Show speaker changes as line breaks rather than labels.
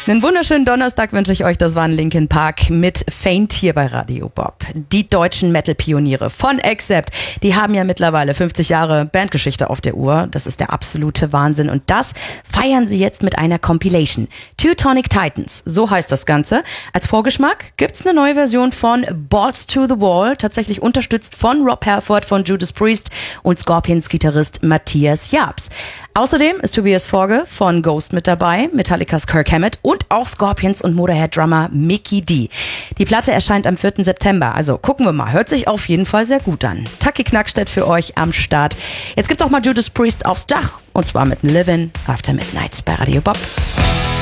Einen wunderschönen Donnerstag wünsche ich euch. Das war Linkin Park mit Faint hier bei Radio Bob. Die deutschen Metal-Pioniere von Accept, die haben ja mittlerweile 50 Jahre Bandgeschichte auf der Uhr. Das ist der absolute Wahnsinn. Und das feiern sie jetzt mit einer Compilation. Teutonic Titans, so heißt das Ganze. Als Vorgeschmack gibt's eine neue Version von Balls to the Wall, tatsächlich unterstützt von Rob Halford von Judas Priest und Scorpions-Gitarrist Matthias Jabs. Außerdem ist Tobias Forge von Ghost mit dabei, Metallicas Kirk Hammett und auch Scorpions und Motorhead-Drummer Mikkey Dee. Die Platte erscheint am 4. September, also gucken wir mal. Hört sich auf jeden Fall sehr gut an. Taki Knackstedt für euch am Start. Jetzt gibt's auch mal Judas Priest aufs Dach und zwar mit Livin' After Midnight bei Radio Bob.